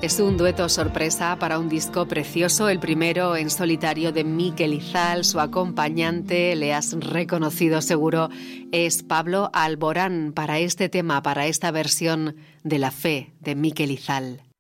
Es un dueto sorpresa para un disco precioso, el primero en solitario de Miquel Izal. Su acompañante, le has reconocido seguro, es Pablo Alborán para este tema, para esta versión de La Fe de Miquel Izal.